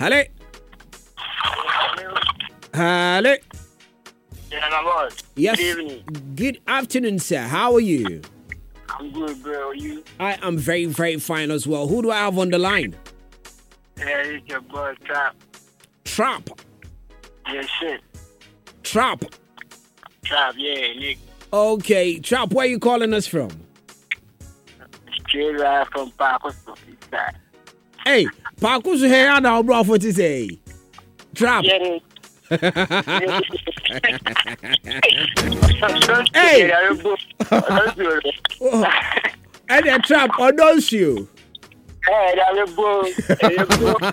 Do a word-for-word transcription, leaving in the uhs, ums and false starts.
Hello. Hello. Yeah, my boss. Yes. Good evening. Good afternoon, sir. How are you? I'm good, bro. You? I am very, very fine as well. Who do I have on the line? Yeah, it's your boy, Trap. Trap. Yeah, shit. Trap. Trap, yeah, Nick. Okay, Trap, where are you calling us from? Straight right from Parkos. Side. Hey, Parkus here now, bro, for to say. Trap. Get it. Hey. Hey. And a Trap, or don't you? Hey, that's a boy.